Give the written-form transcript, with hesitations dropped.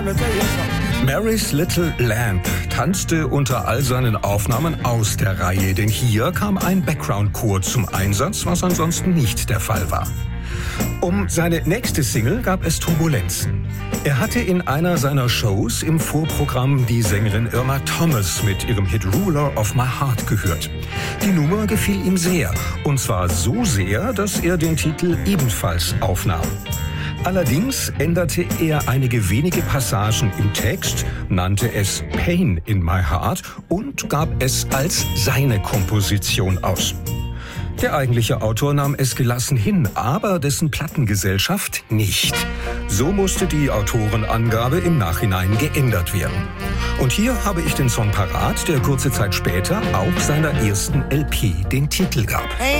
Mary's Little Lamp tanzte unter all seinen Aufnahmen aus der Reihe, denn hier kam ein Background-Chor zum Einsatz, was ansonsten nicht der Fall war. Um seine nächste Single gab es Turbulenzen. Er hatte in einer seiner Shows im Vorprogramm die Sängerin Irma Thomas mit ihrem Hit Ruler of My Heart gehört. Die Nummer gefiel ihm sehr, und zwar so sehr, dass er den Titel ebenfalls aufnahm. Allerdings änderte er einige wenige Passagen im Text, nannte es Pain in My Heart und gab es als seine Komposition aus. Der eigentliche Autor nahm es gelassen hin, aber dessen Plattengesellschaft nicht. So musste die Autorenangabe im Nachhinein geändert werden. Und hier habe ich den Song parat, der kurze Zeit später auch seiner ersten LP den Titel gab.